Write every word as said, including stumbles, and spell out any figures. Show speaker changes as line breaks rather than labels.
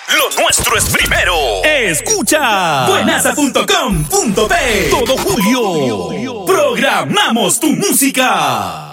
Lo nuestro es primero. Escucha buenaza punto com punto pe. Todo julio programamos tu música.